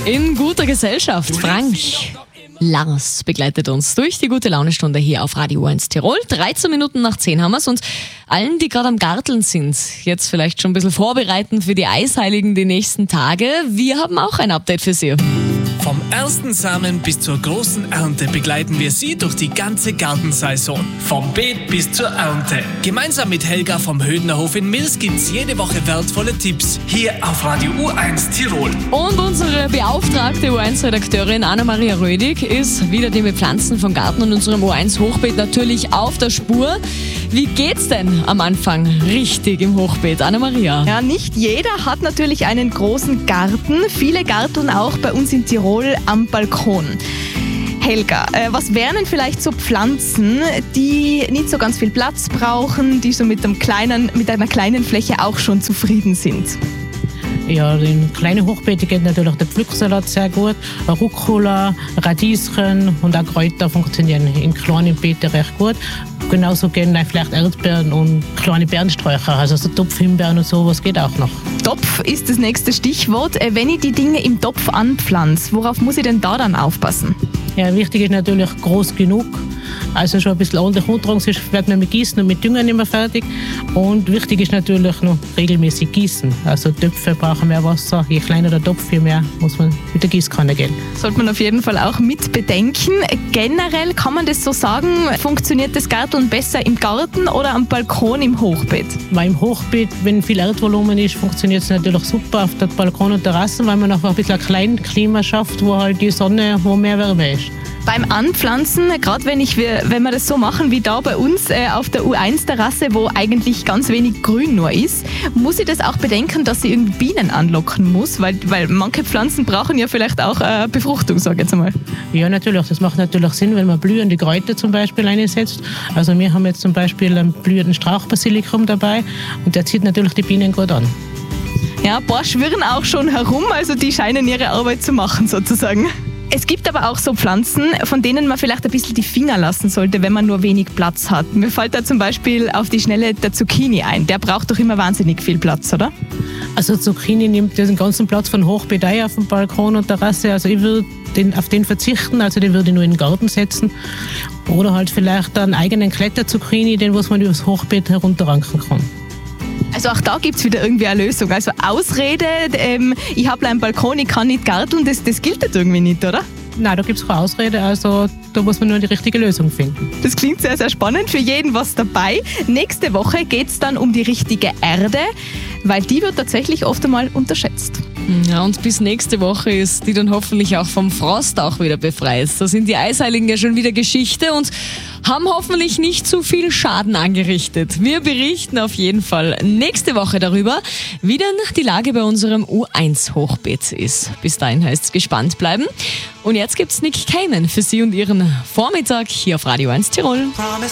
In guter Gesellschaft. Frank Lars begleitet uns durch die gute Laune-Stunde hier auf Radio 1 Tirol. 13 Minuten nach 10 haben wir es und allen, die gerade am Garteln sind, jetzt vielleicht schon ein bisschen vorbereiten für die Eisheiligen die nächsten Tage. Wir haben auch ein Update für Sie. Vom ersten Samen bis zur großen Ernte begleiten wir Sie durch die ganze Gartensaison. Vom Beet bis zur Ernte. Gemeinsam mit Helga vom Hödnerhof in Mils gibt's jede Woche wertvolle Tipps. Hier auf Radio U1 Tirol. Und unsere beauftragte U1-Redakteurin Anna-Maria Rödig ist wieder dem Bepflanzen von Garten und unserem U1-Hochbeet natürlich auf der Spur. Wie geht's denn am Anfang richtig im Hochbeet, Anna-Maria? Ja, nicht jeder hat natürlich einen großen Garten. Viele garteln auch bei uns in Tirol am Balkon. Helga, was wären denn vielleicht so Pflanzen, die nicht so ganz viel Platz brauchen, die so mit einer kleinen Fläche auch schon zufrieden sind? Ja, in kleine Hochbeete geht natürlich der Pflücksalat sehr gut. Rucola, Radieschen und auch Kräuter funktionieren in kleinen Beeten recht gut. Genauso gehen vielleicht Erdbeeren und kleine Beerensträucher, also so Topfhimbeeren und sowas geht auch noch. Topf ist das nächste Stichwort. Wenn ich die Dinge im Topf anpflanze, worauf muss ich denn da dann aufpassen? Ja, wichtig ist natürlich groß genug. Also schon ein bisschen ordentlich runtertragen, sonst wird man mit Gießen und mit Dünger nicht mehr fertig. Und wichtig ist natürlich noch regelmäßig gießen. Also Töpfe brauchen mehr Wasser. Je kleiner der Topf, je mehr muss man mit der Gießkanne gehen. Sollte man auf jeden Fall auch mit bedenken. Generell kann man das so sagen, funktioniert das Garteln besser im Garten oder am Balkon im Hochbeet? Weil im Hochbeet, wenn viel Erdvolumen ist, funktioniert es natürlich super auf der Balkon und Terrassen, weil man auch ein bisschen ein kleines Klima schafft, wo halt die Sonne, wo mehr Wärme ist. Beim Anpflanzen, gerade wenn wir das so machen wie da bei uns auf der U1-Terrasse, wo eigentlich ganz wenig Grün nur ist, muss ich das auch bedenken, dass ich irgendwie Bienen anlocken muss, weil manche Pflanzen brauchen ja vielleicht auch Befruchtung, sage ich jetzt einmal. Ja, natürlich. Das macht natürlich Sinn, wenn man blühende Kräuter zum Beispiel einsetzt. Also wir haben jetzt zum Beispiel einen blühenden Strauchbasilikum dabei und der zieht natürlich die Bienen gut an. Ja, ein paar schwirren auch schon herum, also die scheinen ihre Arbeit zu machen sozusagen. Es gibt aber auch so Pflanzen, von denen man vielleicht ein bisschen die Finger lassen sollte, wenn man nur wenig Platz hat. Mir fällt da zum Beispiel auf die Schnelle der Zucchini ein. Der braucht doch immer wahnsinnig viel Platz, oder? Also Zucchini nimmt den ganzen Platz von Hochbeet ein auf dem Balkon und Terrasse. Also ich würde auf den verzichten, also den würde ich nur in den Garten setzen. Oder halt vielleicht einen eigenen Kletterzucchini, den was man übers Hochbeet herunterranken kann. Also auch da gibt es wieder irgendwie eine Lösung. Also Ausrede, ich habe einen Balkon, ich kann nicht garteln, das gilt jetzt irgendwie nicht, oder? Nein, da gibt es keine Ausrede, also da muss man nur die richtige Lösung finden. Das klingt sehr, sehr spannend, für jeden was dabei. Nächste Woche geht es dann um die richtige Erde, weil die wird tatsächlich oft einmal unterschätzt. Ja, und bis nächste Woche ist die dann hoffentlich auch vom Frost auch wieder befreit. Da sind die Eisheiligen ja schon wieder Geschichte und haben hoffentlich nicht zu viel Schaden angerichtet. Wir berichten auf jeden Fall nächste Woche darüber, wie denn die Lage bei unserem U1-Hochbeet ist. Bis dahin heißt es gespannt bleiben. Und jetzt gibt's Nick Kamen für Sie und Ihren Vormittag hier auf Radio 1 Tirol.